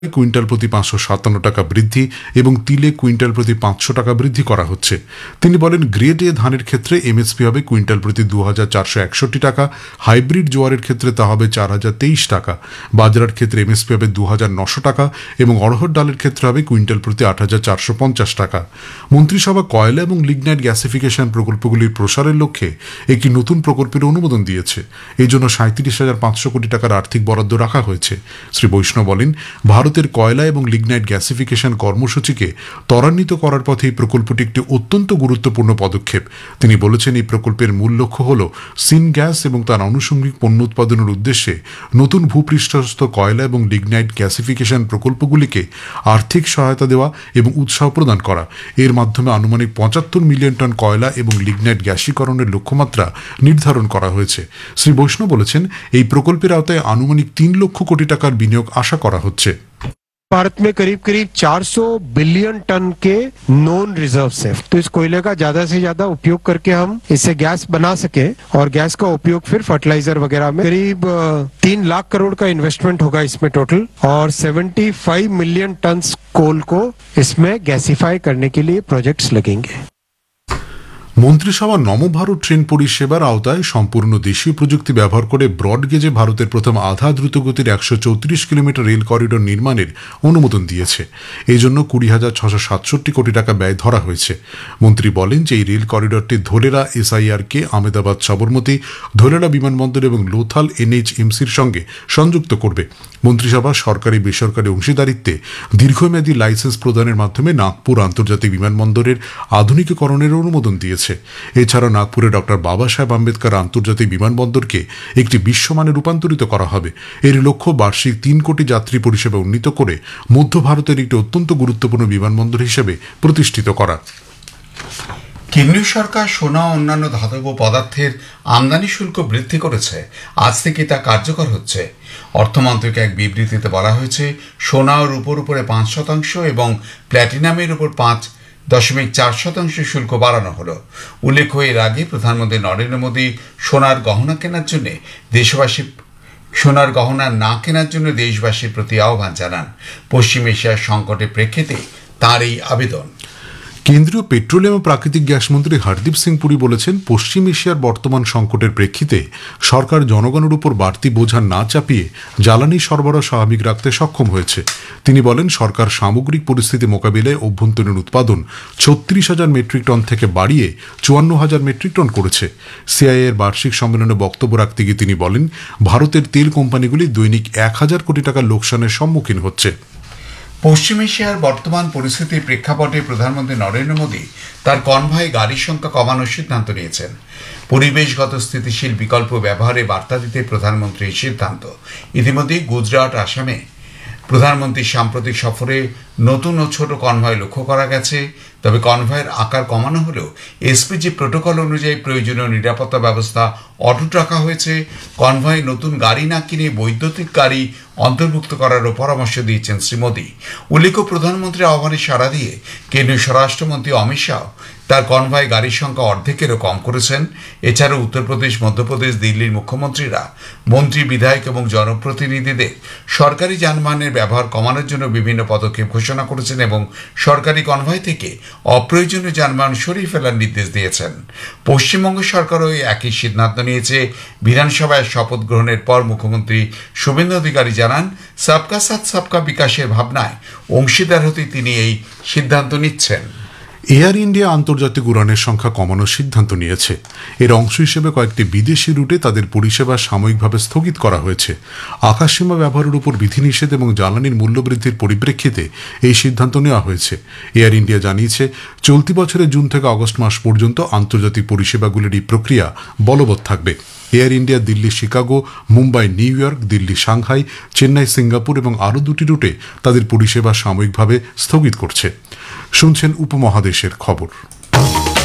Quintal প্রতি 557 টাকা বৃদ্ধি এবং তিলে কুইন্টাল প্রতি 500 টাকা বৃদ্ধি করা হচ্ছে। তিনি বলেন, গ্রেড এ ধানের ক্ষেত্রে এমএসপি হবে কুইন্টাল প্রতি 2461 টাকা, হাইব্রিড জোয়ারের ক্ষেত্রে তা হবে 4023 টাকা, বাজরার ক্ষেত্রে এমএসপি হবে 2900 টাকা এবং অড়হর ডালের ক্ষেত্রে হবে কুইন্টাল প্রতি 8450 টাকা। মন্ত্রিসভা কয়লা এবং লিগনাইট গ্যাসিফিকেশন প্রকল্পগুলির প্রসারের লক্ষ্যে একটি নতুন প্রকল্পের অনুমোদন দিয়েছে। এই জন্য 37,500 কোটি টাকার আর্থিক বরাদ্দ রাখা হয়েছে। শ্রী বৈষ্ণব বলেন, ভারতের কয়লা এবং লিগনাইট গ্যাসিফিকেশন কর্মসূচিকে ত্বরান্বিত করার পথে এই প্রকল্পটি একটি অত্যন্ত গুরুত্বপূর্ণ পদক্ষেপ। তিনি বলেছেন, এই প্রকল্পের মূল লক্ষ্য হল সিন গ্যাস এবং তার আনুষঙ্গিক পণ্য উৎপাদনের উদ্দেশ্যে নতুন ভূপৃষ্ঠস্থ কয়লা এবং লিগনাইট গ্যাসিফিকেশন প্রকল্পগুলিকে আর্থিক সহায়তা দেওয়া এবং উৎসাহ প্রদান করা। এর মাধ্যমে আনুমানিক 75 মিলিয়ন টন কয়লা এবং লিগনাইট গ্যাসীকরণের লক্ষ্যমাত্রা নির্ধারণ করা হয়েছে। শ্রী বৈষ্ণব বলেছেন, এই প্রকল্পের আওতায় আনুমানিক 3 লক্ষ কোটি টাকার বিনিয়োগ আশা করা হচ্ছে। भारत में करीब करीब 400 बिलियन टन के नॉन रिजर्व्स है, तो इस कोयले का ज्यादा से ज्यादा उपयोग करके हम इससे गैस बना सके और गैस का उपयोग फिर फर्टिलाइजर वगैरह में करीब 3 लाख करोड़ का इन्वेस्टमेंट होगा इसमें टोटल, और 75 मिलियन टन कोल को इसमें गैसिफाई करने के लिए प्रोजेक्ट्स लगेंगे। মন্ত্রিসভা নমভারত ট্রেন পরিষেবার আওতায় সম্পূর্ণ দেশীয় প্রযুক্তি ব্যবহার করে ব্রডগেজে ভারতের প্রথম আধা দ্রুতগতির 134 কিলোমিটার রেল করিডোর নির্মাণের অনুমোদন দিয়েছে। এই জন্য 20,667 কোটি টাকা ব্যয় ধরা হয়েছে। মন্ত্রী বলেন যে এই রেল করিডোরটি ধোলেরা এসআইআরকে আহমেদাবাদ সবরমতী, ধোলেরা বিমানবন্দর এবং লোথাল এনএইচএমসির সঙ্গে সংযুক্ত করবে। মন্ত্রিসভা সরকারি বেসরকারি অংশীদারিত্বে দীর্ঘমেয়াদী লাইসেন্স প্রদানের মাধ্যমে নাগপুর আন্তর্জাতিক বিমানবন্দরের আধুনিকীকরণের অনুমোদন দিয়েছে। এছাড়া নাগপুরে ডক্টর বাবা সাহেব আম্বেদকর আন্তর্জাতিক বিমানবন্দরকে একটি বিশ্বমানে রূপান্তরিত করা হবে। এর লক্ষ্য বার্ষিক 3 কোটি যাত্রী পরিষেবা উন্নীত করে মধ্য ভারতের একটি অত্যন্ত গুরুত্বপূর্ণ বিমানবন্দর হিসেবে প্রতিষ্ঠিত করা। কেন্দ্রীয় সরকার সোনা ও অন্যান্য ধাতব পদার্থের আমদানি শুল্ক বৃদ্ধি করেছে। আজ থেকে তা কার্যকর হচ্ছে। অর্থমন্ত্রকে এক বিবৃতিতে বলা হয়েছে, সোনা ও রূপোর উপরে 5% এবং প্ল্যাটিনামের উপর 5.4% শুল্ক বাড়ানো হলো। উল্লেখ্য, এর আগে প্রধানমন্ত্রী নরেন্দ্র মোদী সোনার গহনা না কেনার জন্য দেশবাসীর প্রতি আহ্বান জানান। পশ্চিম এশিয়ার সংকটের প্রেক্ষিতে তাঁর এই আবেদন। কেন্দ্রীয় পেট্রোলিয়াম ও প্রাকৃতিক গ্যাস মন্ত্রী হরদীপ সিং পুরী বলেছেন, পশ্চিম এশিয়ার বর্তমান সংকটের প্রেক্ষিতে সরকার জনগণের উপর বাড়তি বোঝা না চাপিয়ে জ্বালানি সরবরাহ স্বাভাবিক রাখতে সক্ষম হয়েছে। তিনি বলেন, সরকার সামগ্রিক পরিস্থিতি মোকাবিলায় অভ্যন্তরীণ উৎপাদন 36,000 মেট্রিক টন থেকে বাড়িয়ে 54,000 মেট্রিক টন করেছে। সিআইএ এর বার্ষিক সম্মেলনে বক্তব্য রাখতে গিয়ে তিনি বলেন, ভারতের তেল কোম্পানিগুলি দৈনিক 1,000 কোটি টাকার লোকসানের সম্মুখীন হচ্ছে। পশ্চিম এশিয়ার বর্তমান পরিস্থিতির প্রেক্ষাপটে প্রধানমন্ত্রী নরেন্দ্র মোদী তার কনভয় গাড়ির সংখ্যা কমানোর সিদ্ধান্ত নিয়েছেন। পরিবেশগত স্থিতিশীল বিকল্প ব্যবহারে বার্তা দিতে প্রধানমন্ত্রীর সিদ্ধান্ত। ইতিমধ্যে গুজরাট, আসামে প্রধানমন্ত্রীর সাম্প্রতিক সফরে নতুন ও ছোট কনভয় লক্ষ্য করা গেছে। তবে কনভয়ের আকার কমানো হলেও এসপিজি প্রোটোকল অনুযায়ী প্রয়োজনীয় নিরাপত্তা ব্যবস্থা অটুট রাখা হয়েছে। কনভয়ে নতুন গাড়ি না কিনে বৈদ্যুতিক গাড়ি অন্তর্ভুক্ত করারও পরামর্শ দিয়েছেন শ্রী মোদী। উল্লেখ্য, প্রধানমন্ত্রীর আহ্বানে সাড়া দিয়ে কেন্দ্রীয় স্বরাষ্ট্রমন্ত্রী অমিত শাহ তার কনভয় গাড়ির সংখ্যা অর্ধেকেরও কম করেছেন। এছাড়াও উত্তরপ্রদেশ, মধ্যপ্রদেশ, দিল্লির মুখ্যমন্ত্রীরা মন্ত্রী, বিধায়ক এবং জনপ্রতিনিধিদের সরকারি যানবাহনের ব্যবহার কমানোর জন্য বিভিন্ন পদক্ষেপ ঘোষণা করেছেন এবং সরকারি কনভয় থেকে অপ্রয়োজনীয় যানবাহন সরিয়ে ফেলার নির্দেশ দিয়েছেন। পশ্চিমবঙ্গ সরকারও একই সিদ্ধান্ত নিয়েছে। বিধানসভায় শপথ গ্রহণের পর মুখ্যমন্ত্রী শুভেন্দু অধিকারী জানান, সবকা সাথ সবকা বিকাশের ভাবনায় অংশীদার হতে তিনি এই সিদ্ধান্ত নিচ্ছেন। এয়ার ইন্ডিয়া আন্তর্জাতিক উড়ানের সংখ্যা কমানোর সিদ্ধান্ত নিয়েছে। এর অংশ হিসেবে কয়েকটি বিদেশি রুটে তাদের পরিষেবা সাময়িকভাবে স্থগিত করা হয়েছে। আকাশসীমা ব্যবহারের উপর বিধিনিষেধ এবং জ্বালানির মূল্য বৃদ্ধির পরিপ্রেক্ষিতে এই সিদ্ধান্ত নেওয়া হয়েছে। এয়ার ইন্ডিয়া জানিয়েছে, চলতি বছরের জুন থেকে আগস্ট মাস পর্যন্ত আন্তর্জাতিক পরিষেবাগুলির এই প্রক্রিয়া বলবৎ থাকবে। Air India Delhi Chicago, Mumbai new York, Delhi Shanghai, Chennai Singapore এবং আরও 2টি রুটে তাদের পরিষেবা সাময়িকভাবে স্থগিত করছে। শুনছেন উপমহাদেশের খবর।